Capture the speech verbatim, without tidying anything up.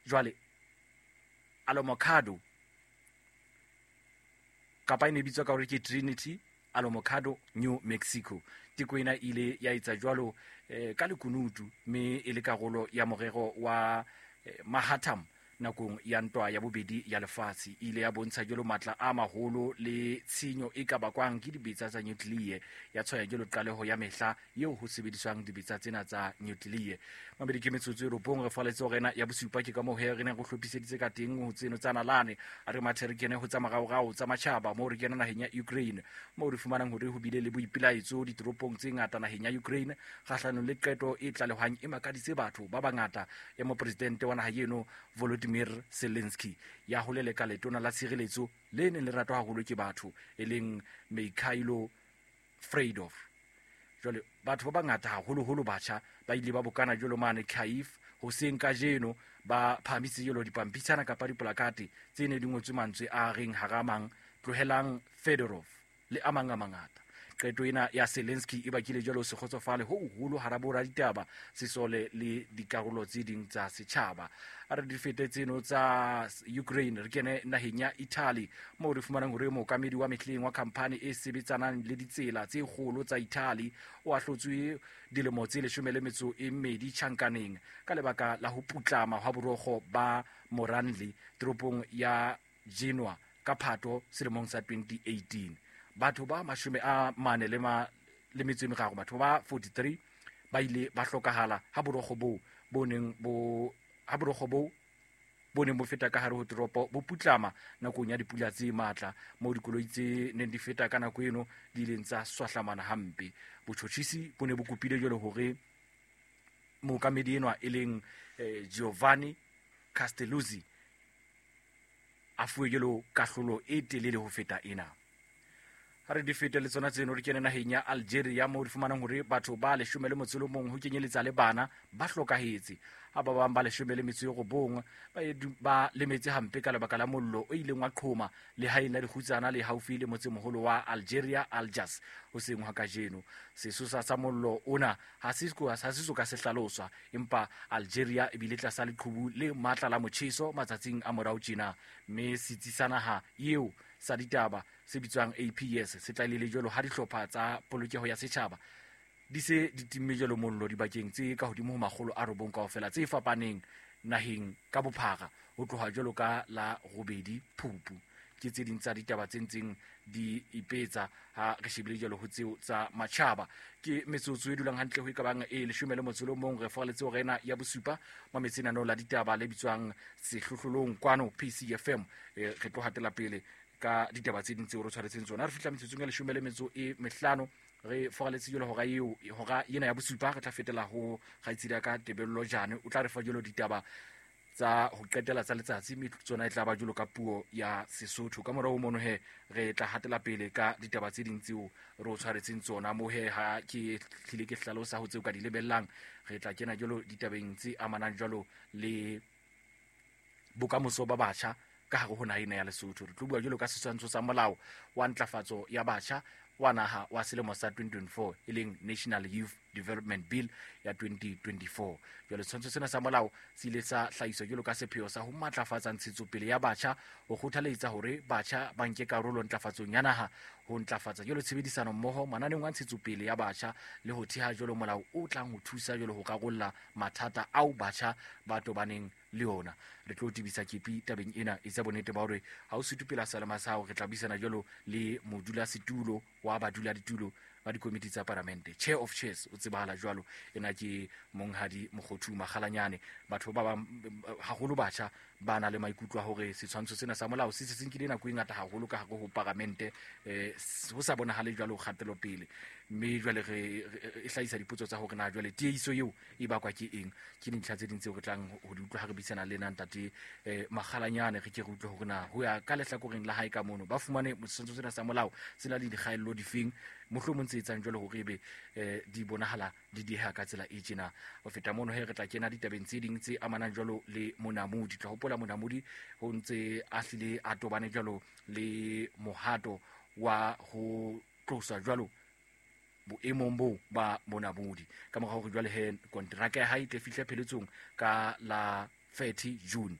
jwale Alomocado kapa ene bitswa ka hore ke Trinity Alomocado, New Mexico. Tiko ena ile ya etsa jwalo eh, ka lekunutu mme e le karolo ya morero wa eh, Manhattan nakong ya ntwa ya bobedi ya lefatshe. Ile ya bontsha jwalo matla a maholo le tshenyo e ka bakwang ke dibetsa tsa nuclear ya tshwaya jwalo qaleho ya mehla eo ho sebediswang dibetsa tsena tsa nuclear. Mabedi ke metsotso e robong re faletse rena ya bosupa ke ka mo he rena go hlophiseditse ka teng ho tseno tsa nalane a re mathere kene ho tsa magaurao tsa matjhaba mo re kena naheng ya Ukraine mo re fumanang hore ho bile le boipelaetso ditoropong tse ngata naheng ya Ukraine kgahlanong le qeto e tlalehwang e makaditse batho ba bangata ya mopresidente wa naha eno Volodymyr Zelensky ya ho leleka letona la tshireletso le neng le ratwa haholo ke batho e leng Mikhailo Fedorov. Jwale batho ba bangata haholo holo batjha ba ile ba bokana jwalo mane Kyiv hoseng ka jeno ba phahamise jwalo dipampitshana kapa diplakate tse ne di ngotswe mantswe a reng haramang tlohelang Fedorov le a mang a mangata. Qeto ena ya Zelensky e bakile jwalo se kgotsofale ho holo hara bo raditaba sesole le dikarolo tse ding tsa setjhaba. A re di fete tseno tsa Ukraine re kene naheng ya Italy mo re fumanang hore mookamedi wa mehleng wa khamphane e sebetsanang le ditsela tse kgolo tsa Italy o ahlotswe dilemo tse leshome le metso e mmedi tjhankaneng ka lebaka la ho putlama ha borokgo ba Morandi toropong ya Genoa ka Phato selemong sa twenty eighteen. Batho ba mashome a mane le ma le metso e meraro batho ba forty-three ba ile ba hlokahala ha borokgo bo boneng bo ha borokgo bo boneng bo feta ka hare ho toropo bo putlama nakong ya dipula tse matla mo dikoloi tse neng di feta ka nako eno di ileng tsa swahlamana hampe. Botjhotjhisi bo ne bo kopile jwalo hore mookamedi enwa e leng eh, Giovanni Castelluzzi a fuwe jwalo kahlolo e telele ho feta ena. Ha re di fete le tsona tseno re kene naheng ya Algeria mo re fumanang hore batho ba leshome le motso le mong ho kenyeletsa le bana ba hlokahetse ha ba bang ba leshome le metso e robong ba ba lemetse hampe ka lebaka la mollo o ileng wa qhoma le hae la dikhutsana le haufi le motse moholo wa Algeria Algiers ho seng ha kajeno. Sesosa sa mollo ona ha se ha se soka se hlaloswa empa Algeria e bile tlasa leqhubu le matla la motjheso matsatsing a morao tjena mme setsisana ha eo sa ditaba se bitswang A P S se tla ile jwalo ha dihlopha tsa polokeho ya setjhaba di se di timme jwalo mollo dibakeng tse ka hodimo ho makgolo a robong kaofela tse fapaneng naheng ka bophara ho tloha jwalo ka la robedi Phupu. Ke tse ding tsa ditaba tse ntseng di ipetsa ha re shebile jwalo ho tseo tsa matjhaba. Ke metsotso e dulang hantle ho ikabang e leshome le motso le mong re faletse ho rena ya bosupa mo metsenano la ditaba le bitswang sehlohlolong kwano P C F M. E, re tlo hatela pele ka ditaba tse ding tseo re tshwaretseng tsona re fihla metsotsong ya leshome le metso e mehlano re foraletse jolo hora eo hora ena ya bosupa re tla fetela ho gaitsida ka Tebello Jane o tla re fa jolo ditaba tsa ho qetela tsa letsatsi mme tsona e tla ba jolo ka puo ya Sesotho. Ka morao mono he re tla hatela pele ka ditaba tse ding tseo re o tshwaretseng tsona mo he ha ke hlile ke hlalosa ho tseo ka di lebellang re tla kena jolo ditabeng tse amanang jolo le bokamoso ba batjha ka hare ho naha ena ya Lesotho. Re tlo bua jolo ka seswantso sa molao wa ntlafatso ya batjha wa naha wa selemo sa twenty twenty-four e leng National Youth Development Bill ya twenty twenty-four. Jwale setshwantsho sena sa molao se ile sa hlahiswa jolo ka sepheo sa ho matlafatsa ntshetsopele ya batjha ho kgothaletsa hore batjha ba nke karolo ntlafatsong ya naha ho ntlafatsa jolo tshebedisano mmoho mananeng a ntshetsopele ya batjha le ho theha jolo molao o tlang ho thusa jolo ho rarolla mathata ao batjha ba tobaneng le ona. Re tlo tibisa kepi tabeng ena e tsa bonnete ba hore ha o sutupela salama sa hao re tla buisana jolo le modula setulo wa badula ditulo ba dikomiti tsa parlamente chair of chairs o tsebahala jwalo ena ke monghadi Mokgothu Makgalanyane. Batho ba ba haholo batjha ba na le maikutlo hore setshwantsho sena sa molao se se nkile nako e ngata haholo ka hare ho parlamente eh ho sa bonahale jwalo kgatelo pele mme jwale re e hlahisa dipotso tsa hore na jwale tiehiso eo e bakwa ke eng ke dintlha tse ding tseo re tlang ho di utlwa ha re bisana le ntate eh Makgalanyane re ke re utlwe hore na ho ya ka lehlakoreng la hae ka mono ba fumane setshwantsho sena sa molao se la le dikgaello difeng mohlomong tse etsang jwalo hore be eh di bonahala di diha ka tsela e tjena. Ho feta mono he re tla kena ditabeng tse ding tse amanang jwalo le Monamodi. Tla hopola Monamodi ho ntse a hlile a tobane jwalo le mohato wa ho tlosa jwalo boemong bo ba Monamodi ka morao hore jwale he kontraka ya hae e tle fihle pheletsong ka la thirty June